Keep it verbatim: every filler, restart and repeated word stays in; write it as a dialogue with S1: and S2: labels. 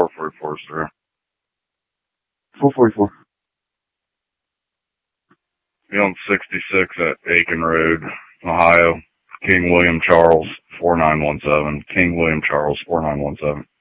S1: four forty-four, sir.
S2: four forty-four.
S1: Field sixty-six at Aiken Road, Ohio. King William Charles, four nine one seven. King William Charles, four nine one seven.